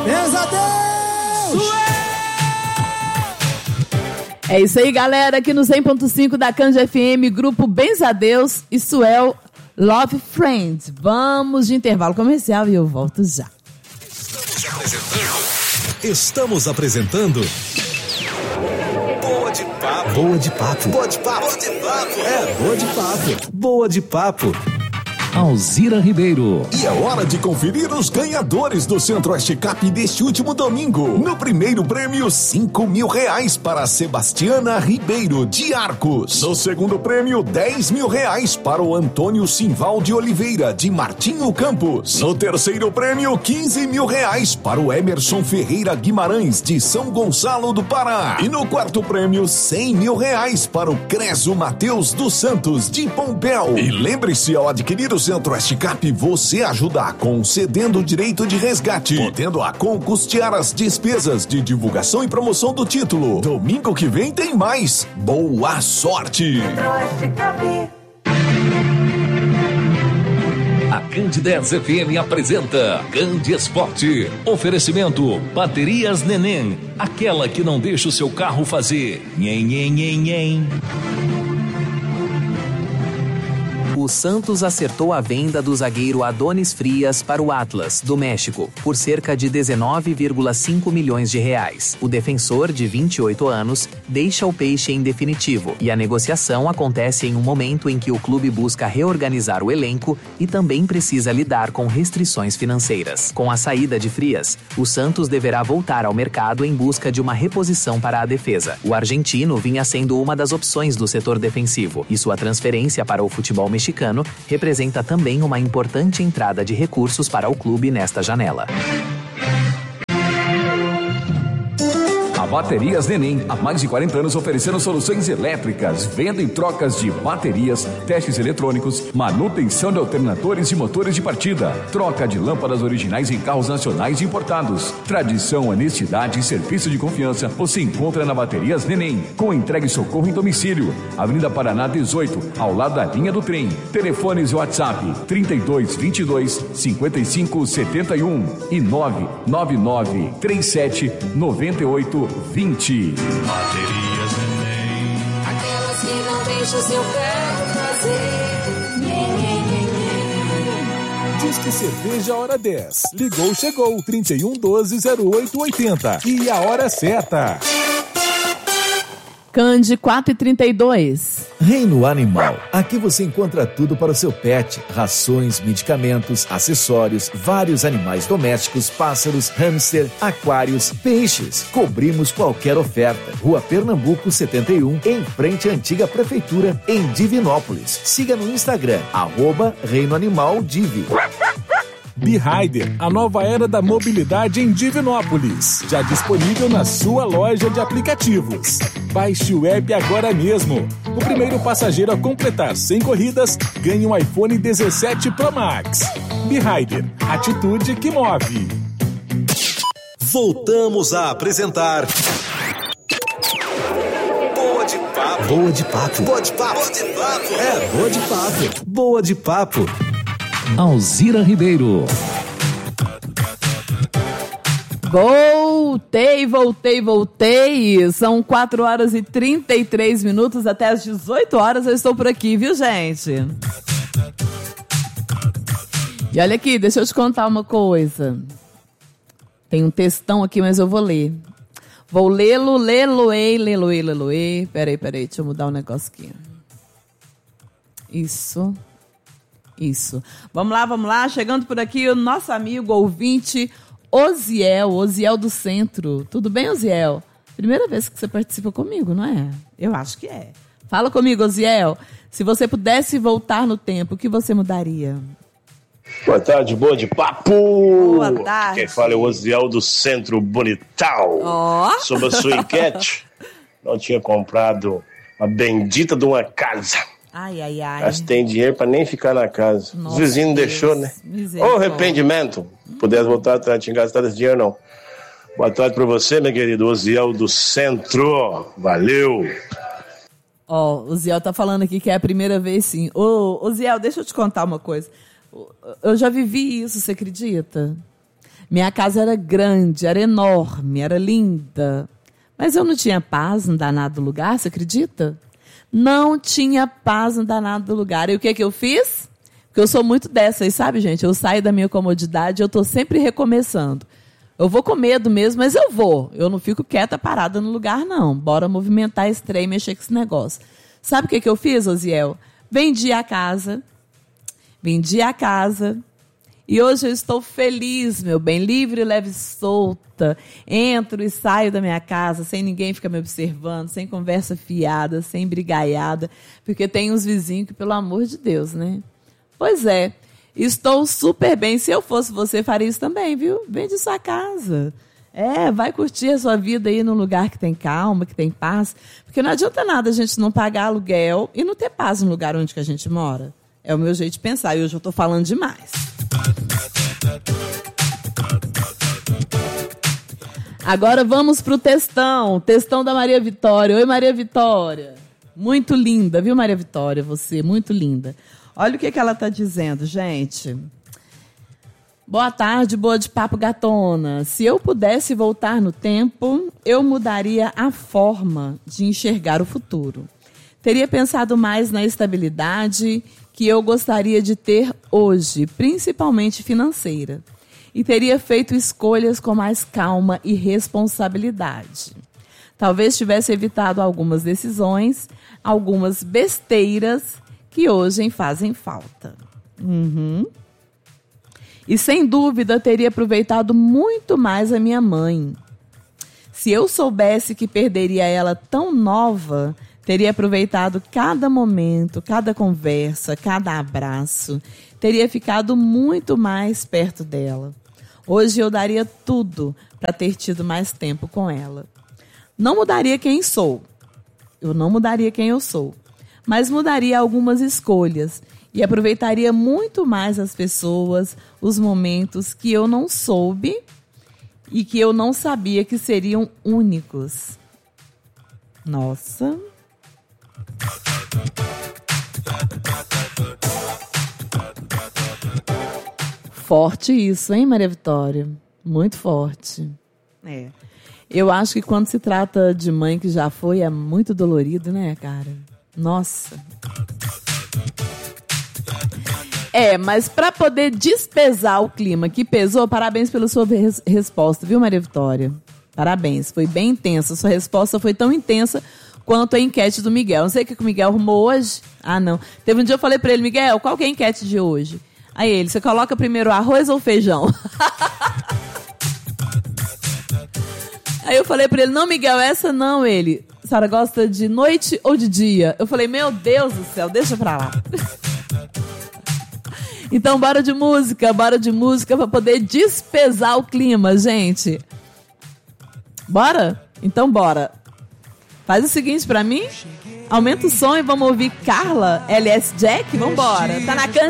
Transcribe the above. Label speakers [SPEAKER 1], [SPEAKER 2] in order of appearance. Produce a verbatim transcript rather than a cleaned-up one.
[SPEAKER 1] Pesadeus!
[SPEAKER 2] É isso aí, galera, aqui no cem ponto cinco da Cândido F M, grupo Benzadeus e Suel Love Friends. Vamos de intervalo comercial e eu volto já.
[SPEAKER 3] Estamos apresentando. Estamos apresentando. Boa de papo. Boa de papo. Boa de papo. Boa de papo. É, boa de papo. Boa de papo. Alzira Ribeiro. E é hora de conferir os ganhadores do Centro-Oeste Cup deste último domingo. No primeiro prêmio, cinco mil reais para Sebastiana Ribeiro, de Arcos. No segundo prêmio, dez mil reais para o Antônio Simval de Oliveira, de Martinho Campos. No terceiro prêmio, quinze mil reais para o Emerson Ferreira Guimarães, de São Gonçalo do Pará. E no quarto prêmio, cem mil reais para o Creso Mateus dos Santos, de Pompéu. E lembre-se, ao adquirir o Centro-Oeste Cup, você ajuda concedendo o direito de resgate, podendo a custear as despesas de divulgação e promoção do título. Domingo que vem tem mais. Boa sorte!
[SPEAKER 4] A Candidez F M apresenta Candi Esporte. Oferecimento Baterias Neném, aquela que não deixa o seu carro fazer nhen, nhen, nhen, nhen.
[SPEAKER 5] O Santos acertou a venda do zagueiro Adonis Frias para o Atlas, do México, por cerca de dezenove vírgula cinco milhões de reais. O defensor, de vinte e oito anos, deixa o Peixe em definitivo, e a negociação acontece em um momento em que o clube busca reorganizar o elenco e também precisa lidar com restrições financeiras. Com a saída de Frias, o Santos deverá voltar ao mercado em busca de uma reposição para a defesa. O argentino vinha sendo uma das opções do setor defensivo, e sua transferência para o futebol mexicano representa também uma importante entrada de recursos para o clube nesta janela.
[SPEAKER 4] A Baterias Neném, há mais de quarenta anos oferecendo soluções elétricas, venda e trocas de baterias, testes eletrônicos, manutenção de alternadores e motores de partida, troca de lâmpadas originais em carros nacionais e importados. Tradição, honestidade e serviço de confiança você encontra na Baterias Neném, com entrega e socorro em domicílio. Avenida Paraná dezoito, ao lado da linha do trem. Telefones e WhatsApp trinta e dois, vinte e dois, cinquenta e cinco, setenta e um e nove nove nove, trinta e sete, noventa e oito, vinte.
[SPEAKER 6] Baterias Neném, aquelas que não deixam o seu carro fazer.
[SPEAKER 7] Disque Cerveja Hora dez. Ligou, chegou. trinta e um, doze, zero oito, oitenta. E a hora certa.
[SPEAKER 2] Candi quatro e trinta e dois.
[SPEAKER 3] Reino Animal. Aqui você encontra tudo para o seu pet. Rações, medicamentos, acessórios, vários animais domésticos, pássaros, hamster, aquários, peixes. Cobrimos qualquer oferta. Rua Pernambuco setenta e um, em frente à antiga prefeitura, em Divinópolis. Siga no Instagram, arroba Reino Animal Divi.
[SPEAKER 7] B-Rider, a nova era da mobilidade em Divinópolis. Já disponível na sua loja de aplicativos. Baixe o app agora mesmo. O primeiro passageiro a completar cem corridas ganha um iPhone dezessete Pro Max. B-Rider, atitude que move.
[SPEAKER 3] Voltamos a apresentar Boa de Papo. Boa de Papo. Boa de Papo. Boa de Papo. É, Boa de Papo. Boa de Papo.
[SPEAKER 4] Alzira Ribeiro.
[SPEAKER 2] Voltei, voltei, voltei. São quatro horas e trinta e três minutos. Até às dezoito horas eu estou por aqui, viu, gente? E olha aqui, deixa eu te contar uma coisa. Tem um textão aqui, mas eu vou ler. Vou lê-lo, lê-lo-ei, lê-lo-ei, lê-lo-ei. Peraí, peraí, deixa eu mudar um negócio aqui. Isso... Isso. Vamos lá, vamos lá. Chegando por aqui o nosso amigo ouvinte Oziel, Oziel do Centro. Tudo bem, Oziel? Primeira vez que você participa comigo, não é? Eu acho que é. Fala comigo, Oziel. Se você pudesse voltar no tempo, o que você mudaria?
[SPEAKER 8] Boa tarde, boa de papo!
[SPEAKER 2] Boa tarde.
[SPEAKER 8] Quem fala é o Oziel do Centro Bonitão.
[SPEAKER 2] Oh.
[SPEAKER 8] Sobre a sua enquete, não tinha comprado a bendita de uma casa.
[SPEAKER 2] Ai, ai, ai.
[SPEAKER 8] Mas tem dinheiro pra nem ficar na casa.
[SPEAKER 2] Nossa,
[SPEAKER 8] Os vizinhos
[SPEAKER 2] Deus.
[SPEAKER 8] deixou, né? Ô, arrependimento. Pudesse voltar atrás, tinha gastado esse dinheiro, não. Boa tarde pra você, meu querido Oziel do Centro. Valeu!
[SPEAKER 2] Ó, oh, o Ziel tá falando aqui que é a primeira vez, sim. Ô, oh, Ziel, deixa eu te contar uma coisa. Eu já vivi isso, você acredita? Minha casa era grande, era enorme, era linda. Mas eu não tinha paz no danado lugar, você acredita? Não tinha paz no danado lugar. E o que que eu fiz? Porque eu sou muito dessas, sabe, gente? Eu saio da minha comodidade, eu estou sempre recomeçando. Eu vou com medo mesmo, mas eu vou. Eu não fico quieta, parada no lugar, não. Bora movimentar esse trem, mexer com esse negócio. Sabe o que que eu fiz, Osiel? Vendi a casa. Vendi a casa. E hoje eu estou feliz, meu bem, livre, leve e solta. Entro e saio da minha casa sem ninguém ficar me observando, sem conversa fiada, sem brigaiada, porque tem uns vizinhos que, pelo amor de Deus, né? Pois é, estou super bem. Se eu fosse você, faria isso também, viu? Vende sua casa. É, vai curtir a sua vida aí num lugar que tem calma, que tem paz. Porque não adianta nada a gente não pagar aluguel e não ter paz no lugar onde que a gente mora. É o meu jeito de pensar. E hoje eu estou falando demais. Agora vamos pro textão. Textão da Maria Vitória. Oi, Maria Vitória. Muito linda, viu, Maria Vitória? Você, muito linda. Olha o que, que ela está dizendo, gente. Boa tarde, boa de papo gatona. Se eu pudesse voltar no tempo, eu mudaria a forma de enxergar o futuro. Teria pensado mais na estabilidade que eu gostaria de ter hoje, principalmente financeira. E teria feito escolhas com mais calma e responsabilidade. Talvez tivesse evitado algumas decisões, algumas besteiras que hoje fazem falta. Uhum. E sem dúvida teria aproveitado muito mais a minha mãe. Se eu soubesse que perderia ela tão nova, teria aproveitado cada momento, cada conversa, cada abraço. Teria ficado muito mais perto dela. Hoje eu daria tudo para ter tido mais tempo com ela. Não mudaria quem sou. Eu não mudaria quem eu sou. Mas mudaria algumas escolhas. E aproveitaria muito mais as pessoas, os momentos que eu não soube e que eu não sabia que seriam únicos. Nossa. Forte isso, hein, Maria Vitória? Muito forte. É. Eu acho que quando se trata de mãe que já foi, é muito dolorido, né, cara? Nossa. É, mas para poder despesar o clima que pesou, parabéns pela sua res- resposta, viu, Maria Vitória? Parabéns, foi bem intensa. Sua resposta foi tão intensa quanto a enquete do Miguel. Não sei o que o Miguel arrumou hoje. Ah, não. Teve um dia eu falei para ele, Miguel, qual que é a enquete de hoje? Aí ele, você coloca primeiro arroz ou feijão? Aí eu falei para ele, não, Miguel, essa não. Ele, a senhora gosta de noite ou de dia? Eu falei, meu Deus do céu, deixa pra lá. Então, bora de música, bora de música para poder despesar o clima, gente. Bora? Então, bora. Faz o seguinte pra mim. Aumenta o som e vamos ouvir Carla, L S Jack. Vambora. Tá na cancha.